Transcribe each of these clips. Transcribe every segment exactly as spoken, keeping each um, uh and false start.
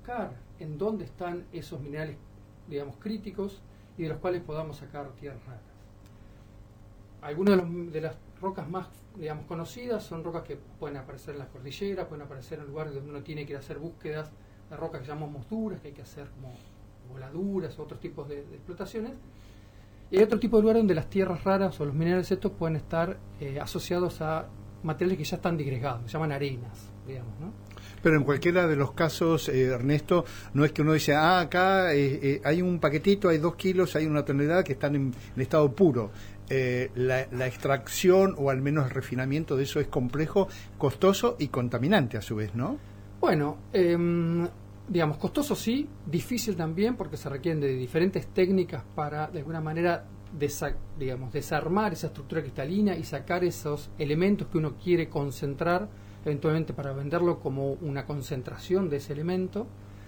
buscar en dónde están esos minerales, digamos, críticos y de los cuales podamos sacar tierras raras. Algunas de, los, de las rocas más, digamos, conocidas son rocas que pueden aparecer en la cordillera, pueden aparecer en lugares donde uno tiene que ir a hacer búsquedas de rocas que llamamos duras, que hay que hacer como voladuras o otros tipos de, de explotaciones. Y hay otro tipo de lugares donde las tierras raras o los minerales estos pueden estar eh, asociados a materiales que ya están disgregados, se llaman arenas, digamos, ¿no? Pero en cualquiera de los casos, eh, Ernesto, no es que uno dice, ah, acá eh, eh, hay un paquetito, hay dos kilos, hay una tonelada que están en, en estado puro. Eh, la, la extracción o al menos el refinamiento de eso es complejo, costoso y contaminante a su vez, ¿no? Bueno, eh, digamos, costoso sí, difícil también porque se requieren de diferentes técnicas para, de alguna manera, desa, digamos, desarmar esa estructura cristalina y sacar esos elementos que uno quiere concentrar, eventualmente para venderlo como una concentración de ese elemento.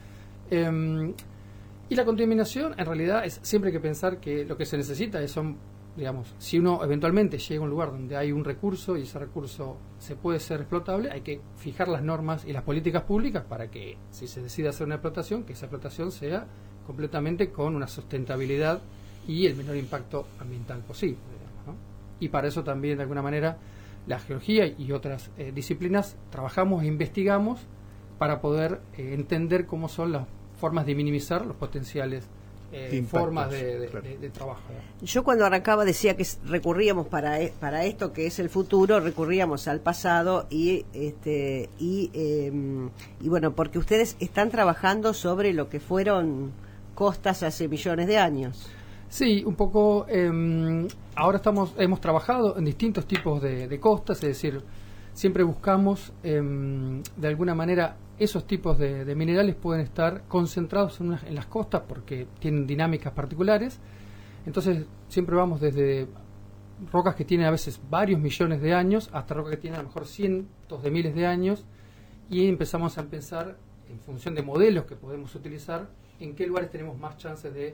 Eh, y la contaminación, en realidad, es siempre hay que pensar que lo que se necesita es son digamos, si uno eventualmente llega a un lugar donde hay un recurso y ese recurso se puede ser explotable, hay que fijar las normas y las políticas públicas para que, si se decide hacer una explotación, que esa explotación sea completamente con una sustentabilidad y el menor impacto ambiental posible, digamos, ¿no? Y para eso también, de alguna manera, la geología y otras eh, disciplinas trabajamos e investigamos para poder eh, entender cómo son las formas de minimizar los potenciales Eh, Impactos, formas de, de, claro. de, de trabajo. Yo cuando arrancaba decía que recurríamos para para esto que es el futuro, recurríamos al pasado y este y eh, y bueno, porque ustedes están trabajando sobre lo que fueron costas hace millones de años. Sí, un poco. Eh, ahora estamos hemos trabajado en distintos tipos de, de costas, es decir, siempre buscamos eh, de alguna manera esos tipos de, de minerales pueden estar concentrados en, una, en las costas porque tienen dinámicas particulares. Entonces siempre vamos desde rocas que tienen a veces varios millones de años hasta rocas que tienen a lo mejor cientos de miles de años y empezamos a pensar en función de modelos que podemos utilizar en qué lugares tenemos más chances de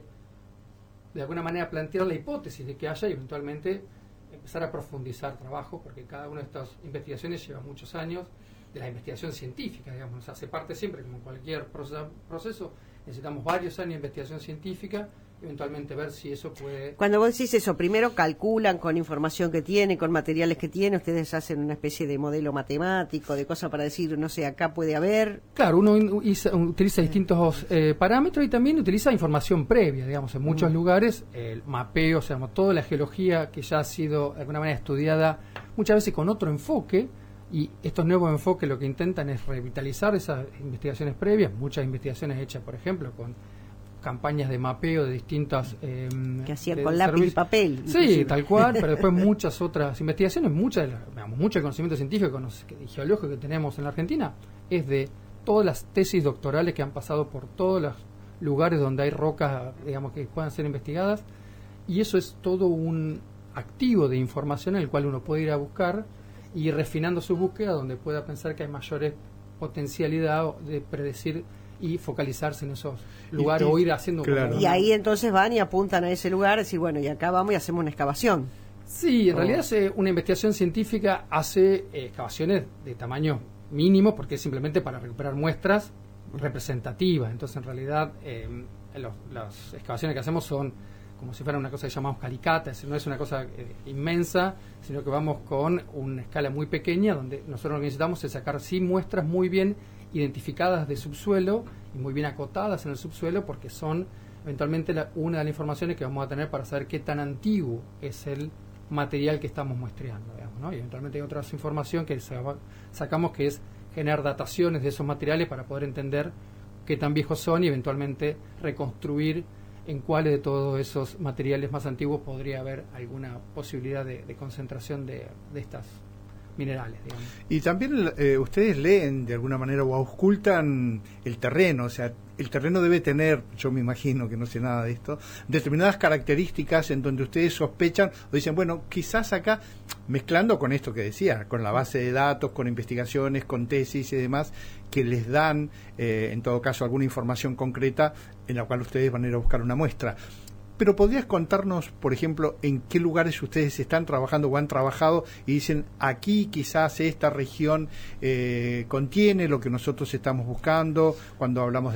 de alguna manera plantear la hipótesis de que haya y eventualmente empezar a profundizar trabajo, porque cada una de estas investigaciones lleva muchos años de la investigación científica, digamos, nos hace parte siempre, como cualquier proceso, necesitamos varios años de investigación científica, eventualmente ver si eso puede... Cuando vos decís eso, primero calculan con información que tiene, con materiales que tiene, ustedes hacen una especie de modelo matemático, de cosas para decir, no sé, acá puede haber... Claro, uno utiliza distintos eh, parámetros y también utiliza información previa, digamos, en muchos mm. lugares, el mapeo, o sea, toda la geología que ya ha sido de alguna manera estudiada muchas veces con otro enfoque, y estos nuevos enfoques lo que intentan es revitalizar esas investigaciones previas, muchas investigaciones hechas, por ejemplo, con campañas de mapeo de distintas... Eh, que hacían con lápiz y papel. Sí, inclusive. Tal cual, pero después muchas otras investigaciones, muchas, digamos, mucho conocimiento científico y geológico que tenemos en la Argentina es de todas las tesis doctorales que han pasado por todos los lugares donde hay rocas, digamos, que puedan ser investigadas, y eso es todo un activo de información en el cual uno puede ir a buscar y ir refinando su búsqueda donde pueda pensar que hay mayores potencialidad de predecir y focalizarse en esos lugares y, y, o ir haciendo... Claro. Y ahí entonces van y apuntan a ese lugar y decir, bueno, y acá vamos y hacemos una excavación. Sí, en oh. realidad hace una investigación científica hace eh, excavaciones de tamaño mínimo porque es simplemente para recuperar muestras representativas. Entonces, en realidad, eh, los, las excavaciones que hacemos son como si fuera una cosa que llamamos caricata, es decir, no es una cosa eh, inmensa, sino que vamos con una escala muy pequeña, donde nosotros lo que necesitamos es sacar sí muestras muy bien identificadas de subsuelo y muy bien acotadas en el subsuelo, porque son eventualmente la, una de las informaciones que vamos a tener para saber qué tan antiguo es el material que estamos muestreando, digamos, ¿no? Y eventualmente hay otra información que sacamos que es generar dataciones de esos materiales para poder entender qué tan viejos son y eventualmente reconstruir en cuáles de todos esos materiales más antiguos podría haber alguna posibilidad de, de concentración de, de estas minerales, digamos. Y también eh, ustedes leen de alguna manera o auscultan el terreno, o sea, el terreno debe tener, yo me imagino que no sé nada de esto, determinadas características en donde ustedes sospechan o dicen, bueno, quizás acá, mezclando con esto que decía, con la base de datos, con investigaciones, con tesis y demás, que les dan, eh, en todo caso, alguna información concreta en la cual ustedes van a ir a buscar una muestra. Pero ¿podrías contarnos, por ejemplo, en qué lugares ustedes están trabajando o han trabajado y dicen, aquí quizás esta región eh, contiene lo que nosotros estamos buscando cuando hablamos de